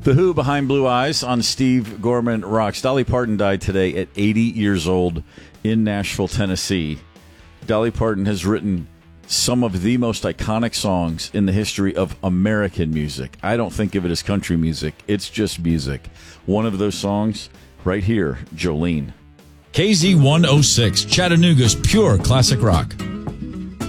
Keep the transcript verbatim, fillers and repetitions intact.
The Who behind Blue Eyes on Steve Gorman Rocks. Dolly Parton died today at eighty years old in Nashville, Tennessee. Dolly Parton has written some of the most iconic songs in the history of American music. I don't think of it as country music. It's just music. One of those songs right here, Jolene. K Z one oh six, Chattanooga's pure classic rock.